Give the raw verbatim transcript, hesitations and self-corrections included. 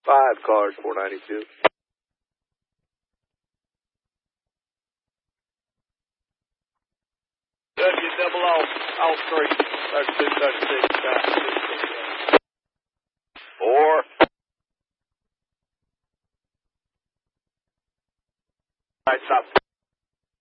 Five cars, four ninety-two. W double O, O three, thirty-two, thirty-six, four. Right, stop.